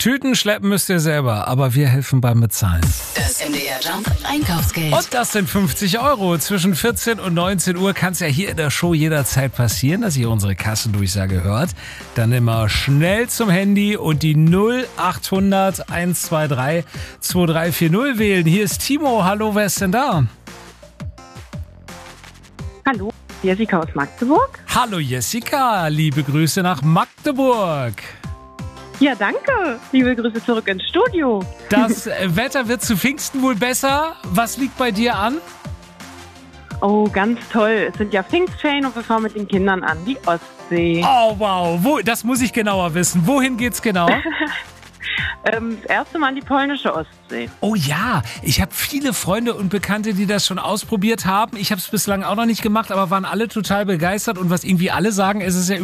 Tüten schleppen müsst ihr selber, aber wir helfen beim Bezahlen. Das MDR Jump Einkaufsgeld. Und das sind 50 €. Zwischen 14 und 19 Uhr kann es ja hier in der Show jederzeit passieren, dass ihr unsere Kassendurchsage hört. Dann immer schnell zum Handy und die 0800 123 2340 wählen. Hier ist Timo. Hallo, wer ist denn da? Hallo, Jessica aus Magdeburg. Hallo Jessica, liebe Grüße nach Magdeburg. Ja, danke. Liebe Grüße zurück ins Studio. Das Wetter wird zu Pfingsten wohl besser. Was liegt bei dir an? Oh, ganz toll. Es sind ja Pfingstferien und wir fahren mit den Kindern an die Ostsee. Oh, wow. Das muss ich genauer wissen. Wohin geht's genau? Das erste Mal an die polnische Ostsee. Oh ja, ich habe viele Freunde und Bekannte, die das schon ausprobiert haben. Ich habe es bislang auch noch nicht gemacht, aber waren alle total begeistert. Und was irgendwie alle sagen, es ist ja